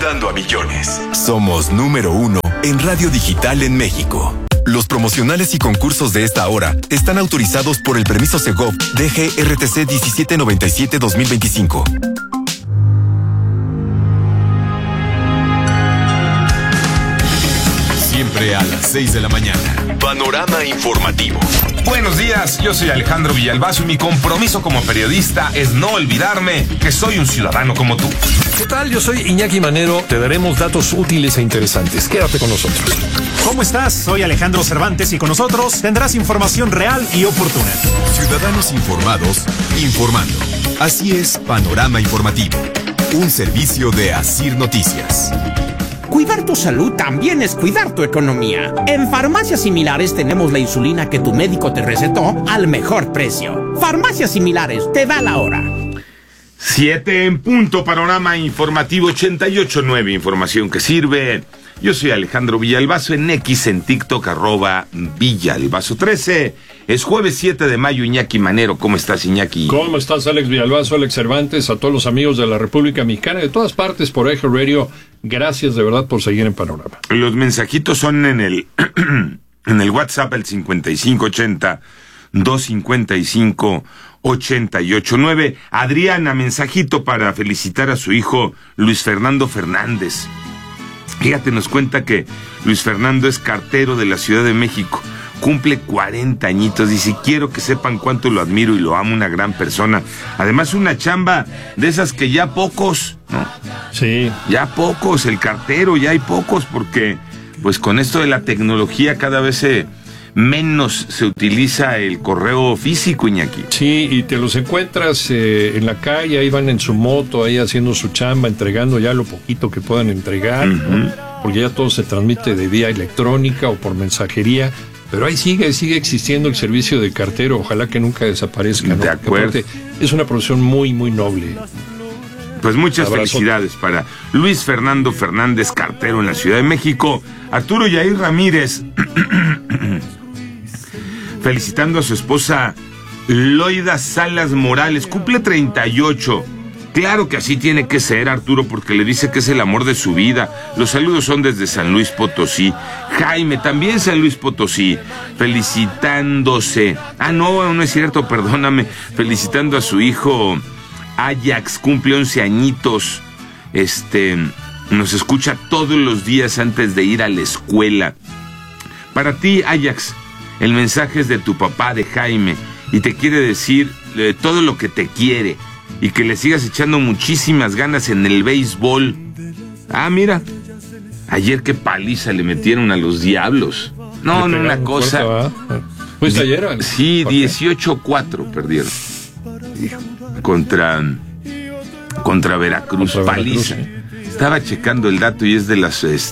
ayudando a millones. Somos número 1 en radio digital en México. Los promocionales y concursos de esta hora están autorizados por el permiso Segov DG-RTC 1797-2025. Siempre a las 6 de la mañana. Panorama informativo. Buenos días, yo soy Alejandro Villalbazo y mi compromiso como periodista es no olvidarme que soy un ciudadano como tú. ¿Qué tal? Yo soy Iñaki Manero. Te daremos datos útiles e interesantes. Quédate con nosotros. ¿Cómo estás? Soy Alejandro Cervantes y con nosotros tendrás información real y oportuna. Ciudadanos informados, informando. Así es Panorama Informativo, un servicio de Asir Noticias. Cuidar tu salud también es cuidar tu economía. En Farmacias Similares tenemos la insulina que tu médico te recetó al mejor precio. Farmacias Similares, te da la hora. 7 en punto, Panorama Informativo 88.9, información que sirve. Yo soy Alejandro Villalbazo en X, en TikTok, @Villalbazo13. Es jueves 7 de mayo, Iñaki Manero. ¿Cómo estás, Iñaki? ¿Cómo estás, Alex Villalbazo, Alex Cervantes, a todos los amigos de la República Mexicana, de todas partes por Eje Radio? Gracias de verdad por seguir en Panorama. Los mensajitos son en el en el WhatsApp, el 5580-255-889. Adriana, mensajito para felicitar a su hijo Luis Fernando Fernández. Fíjate, nos cuenta que Luis Fernando es cartero de la Ciudad de México. Cumple 40 añitos. Dice, quiero que sepan cuánto lo admiro y lo amo, una gran persona. Además, una chamba de esas que ya pocos, ¿no? Sí. Ya pocos, el cartero, ya hay pocos, porque pues con esto de la tecnología cada vez menos se utiliza el correo físico, Iñaki. Sí, y te los encuentras en la calle, ahí van en su moto, ahí haciendo su chamba, entregando ya lo poquito que puedan entregar, ¿no? Porque ya todo se transmite de vía electrónica o por mensajería. Pero ahí sigue existiendo el servicio de cartero, ojalá que nunca desaparezca, ¿no? De acuerdo. Es una profesión muy, muy noble. Pues muchas felicidades para Luis Fernando Fernández, cartero en la Ciudad de México. Arturo Yair Ramírez, felicitando a su esposa Loida Salas Morales, cumple 38. Claro que así tiene que ser, Arturo, porque le dice que es el amor de su vida. Los saludos son desde San Luis Potosí. Jaime, también San Luis Potosí, felicitándose. No es cierto, perdóname. Felicitando a su hijo Ajax, cumple 11 añitos. Nos escucha todos los días antes de ir a la escuela. Para ti, Ajax, el mensaje es de tu papá, de Jaime, y te quiere decir todo lo que te quiere. Y que le sigas echando muchísimas ganas en el béisbol. Mira, ayer qué paliza le metieron a los Diablos. No, una cosa. Pues ayer. Sí, 18-4 perdieron. Contra Veracruz, paliza. Estaba checando el dato y es de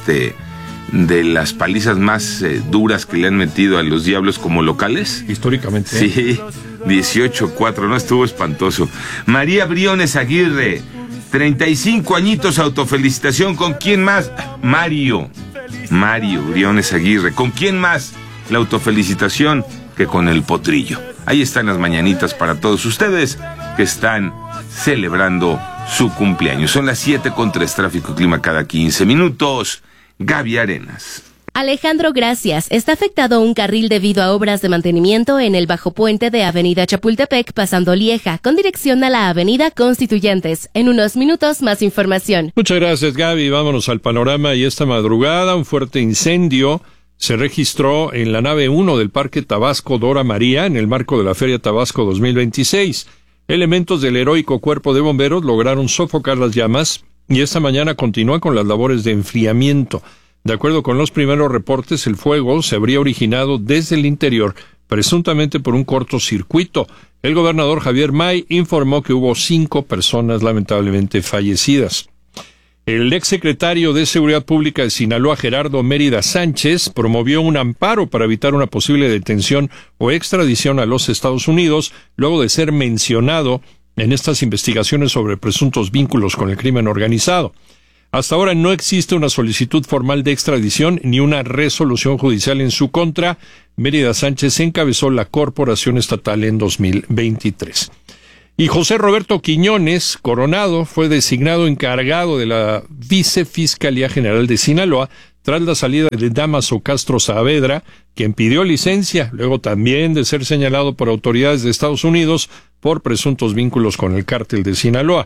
las palizas más duras que le han metido a los Diablos como locales. Históricamente. Sí. 18-4, no, estuvo espantoso. María Briones Aguirre, 35 añitos, autofelicitación. ¿Con quién más? Mario Briones Aguirre. ¿Con quién más la autofelicitación que con el Potrillo? Ahí están las mañanitas para todos ustedes que están celebrando su cumpleaños. Son las 7:03, tráfico y clima cada 15 minutos. Gaby Arenas. Alejandro, gracias. Está afectado un carril debido a obras de mantenimiento en el bajo puente de Avenida Chapultepec, pasando Lieja, con dirección a la Avenida Constituyentes. En unos minutos, más información. Muchas gracias, Gaby. Vámonos al panorama. Y esta madrugada, un fuerte incendio se registró en la nave 1 del Parque Tabasco Dora María, en el marco de la Feria Tabasco 2026. Elementos del heroico Cuerpo de Bomberos lograron sofocar las llamas y esta mañana continúan con las labores de enfriamiento. De acuerdo con los primeros reportes, el fuego se habría originado desde el interior, presuntamente por un cortocircuito. El gobernador Javier May informó que hubo 5 personas lamentablemente fallecidas. El exsecretario de Seguridad Pública de Sinaloa, Gerardo Mérida Sánchez, promovió un amparo para evitar una posible detención o extradición a los Estados Unidos, luego de ser mencionado en estas investigaciones sobre presuntos vínculos con el crimen organizado. Hasta ahora no existe una solicitud formal de extradición ni una resolución judicial en su contra. Mérida Sánchez encabezó la corporación estatal en 2023. Y José Roberto Quiñones Coronado fue designado encargado de la Vicefiscalía General de Sinaloa tras la salida de Dámaso Castro Saavedra, quien pidió licencia, luego también de ser señalado por autoridades de Estados Unidos por presuntos vínculos con el cártel de Sinaloa.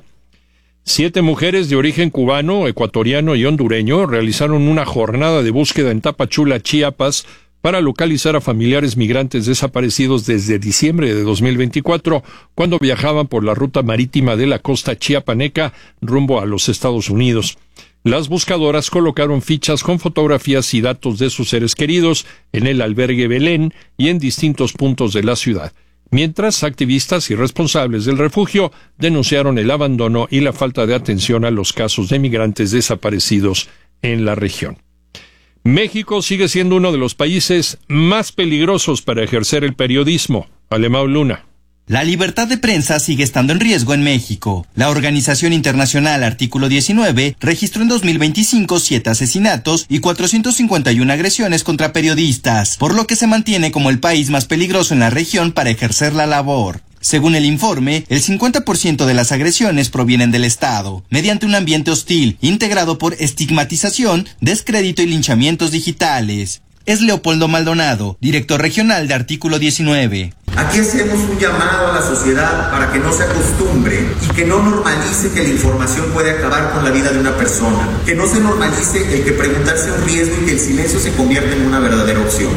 7 mujeres de origen cubano, ecuatoriano y hondureño realizaron una jornada de búsqueda en Tapachula, Chiapas, para localizar a familiares migrantes desaparecidos desde diciembre de 2024, cuando viajaban por la ruta marítima de la costa chiapaneca rumbo a los Estados Unidos. Las buscadoras colocaron fichas con fotografías y datos de sus seres queridos en el albergue Belén y en distintos puntos de la ciudad, mientras activistas y responsables del refugio denunciaron el abandono y la falta de atención a los casos de migrantes desaparecidos en la región. México sigue siendo uno de los países más peligrosos para ejercer el periodismo. Alemão Luna. La libertad de prensa sigue estando en riesgo en México. La organización internacional Artículo 19 registró en 2025 7 asesinatos y 451 agresiones contra periodistas, por lo que se mantiene como el país más peligroso en la región para ejercer la labor. Según el informe, el 50% de las agresiones provienen del Estado, mediante un ambiente hostil, integrado por estigmatización, descrédito y linchamientos digitales. Es Leopoldo Maldonado, director regional de Artículo 19. Aquí hacemos un llamado a la sociedad para que no se acostumbre y que no normalice que la información puede acabar con la vida de una persona, que no se normalice el que preguntarse un riesgo y que el silencio se convierta en una verdadera opción.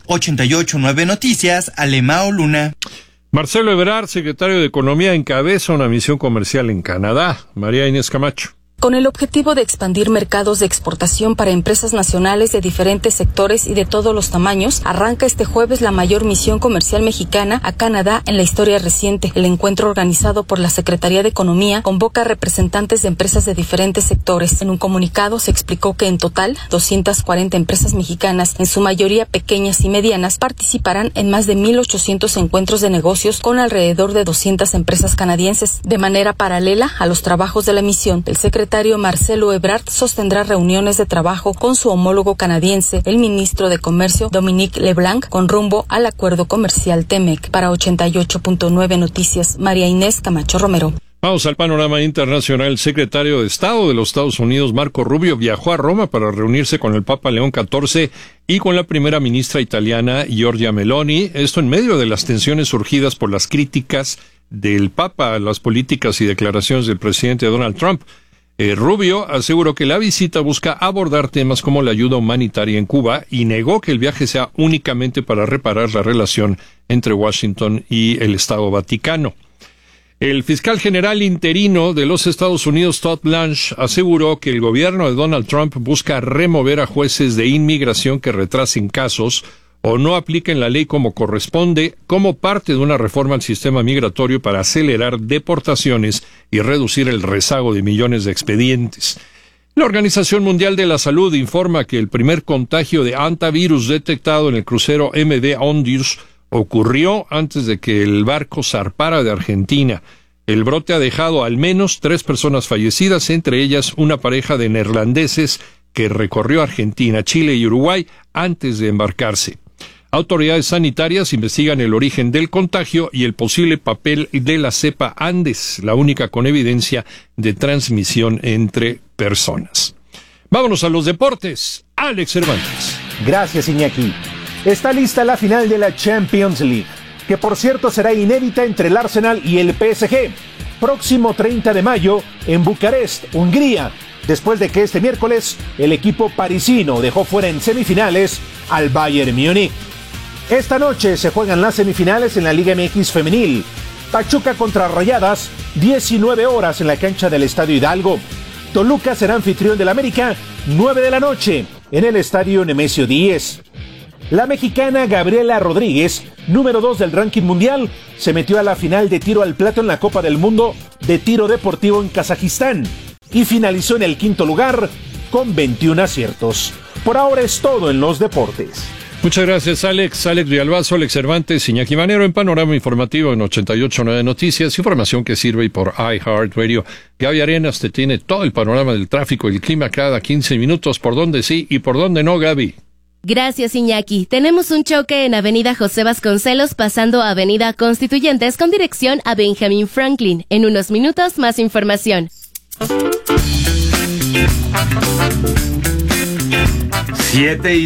88.9 Noticias, Alemão Luna. Marcelo Ebrard, secretario de Economía, encabeza una misión comercial en Canadá. María Inés Camacho. Con el objetivo de expandir mercados de exportación para empresas nacionales de diferentes sectores y de todos los tamaños, arranca este jueves la mayor misión comercial mexicana a Canadá en la historia reciente. El encuentro, organizado por la Secretaría de Economía, convoca a representantes de empresas de diferentes sectores. En un comunicado se explicó que en total 240 empresas mexicanas, en su mayoría pequeñas y medianas, participarán en más de 1,800 encuentros de negocios con alrededor de 200 empresas canadienses. De manera paralela a los trabajos de la misión, el secretario Marcelo Ebrard sostendrá reuniones de trabajo con su homólogo canadiense, el ministro de Comercio Dominique LeBlanc, con rumbo al acuerdo comercial TEMEC. Para 88.9 Noticias, María Inés Camacho Romero. Vamos al panorama internacional. El secretario de Estado de los Estados Unidos, Marco Rubio, viajó a Roma para reunirse con el Papa León XIV y con la primera ministra italiana, Giorgia Meloni. Esto en medio de las tensiones surgidas por las críticas del Papa a las políticas y declaraciones del presidente Donald Trump. Rubio aseguró que la visita busca abordar temas como la ayuda humanitaria en Cuba y negó que el viaje sea únicamente para reparar la relación entre Washington y el Estado Vaticano. El fiscal general interino de los Estados Unidos, Todd Blanche, aseguró que el gobierno de Donald Trump busca remover a jueces de inmigración que retrasen casos o no apliquen la ley como corresponde, como parte de una reforma al sistema migratorio para acelerar deportaciones y reducir el rezago de millones de expedientes. La Organización Mundial de la Salud informa que el primer contagio de hantavirus detectado en el crucero MV Ondius ocurrió antes de que el barco zarpara de Argentina. El brote ha dejado al menos 3 personas fallecidas, entre ellas una pareja de neerlandeses que recorrió Argentina, Chile y Uruguay antes de embarcarse. Autoridades sanitarias investigan el origen del contagio y el posible papel de la cepa Andes, la única con evidencia de transmisión entre personas. Vámonos a los deportes. Alex Cervantes. Gracias, Iñaki. Está lista la final de la Champions League, que por cierto será inédita entre el Arsenal y el PSG. Próximo 30 de mayo en Bucarest, Hungría, después de que este miércoles el equipo parisino dejó fuera en semifinales al Bayern Múnich. Esta noche se juegan las semifinales en la Liga MX Femenil. Pachuca contra Rayadas, 19 horas en la cancha del Estadio Hidalgo. Toluca será anfitrión del América, 9 de la noche, en el Estadio Nemesio 10. La mexicana Gabriela Rodríguez, número 2 del ranking mundial, se metió a la final de tiro al plato en la Copa del Mundo de tiro deportivo en Kazajistán y finalizó en el 5º lugar con 21 aciertos. Por ahora es todo en los deportes. Muchas gracias, Alex. Alex Villalbazo, Alex Cervantes, Iñaki Manero en Panorama Informativo en 88.9 Noticias, información que sirve por iHeartRadio. Gaby Arenas te tiene todo el panorama del tráfico y el clima cada 15 minutos, por dónde sí y por dónde no, Gaby. Gracias, Iñaki. Tenemos un choque en Avenida José Vasconcelos pasando a Avenida Constituyentes con dirección a Benjamin Franklin. En unos minutos, más información. 7:10